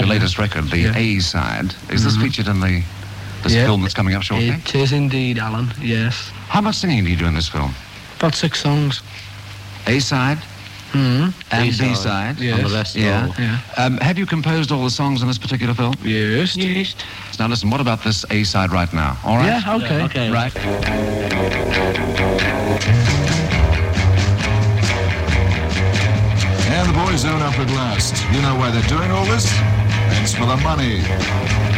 latest record, the A side. Is this featured in this film that's coming up shortly? It is indeed, Alan, yes. How much singing do you do in this film? About 6 songs. A side? And B side? Yes. And the rest Have you composed all the songs in this particular film? Yes. Now listen, what about this A side right now? All right? Yeah, okay. Okay. Right. And the boys own up at last. You know why they're doing all this? It's for the money.